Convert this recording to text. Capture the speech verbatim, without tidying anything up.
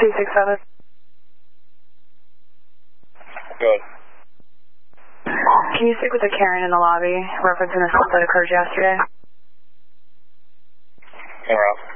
two six seven. Good. Can you stick with the Karen in the lobby, referencing the assault that occurred yesterday? Camera off.